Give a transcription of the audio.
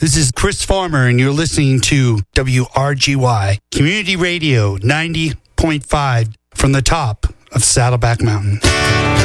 This is Chris Farmer, and you're listening to WRGY Community Radio 90.5 from the top of Saddleback Mountain.